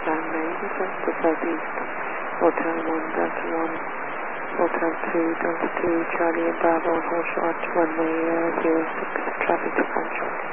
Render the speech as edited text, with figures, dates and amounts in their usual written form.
runway, descend to southeast, Hotel 1, Delta 1, Hotel 2, Delta 2, Charlie and Bravo on hold short, runway 06, traffic to control.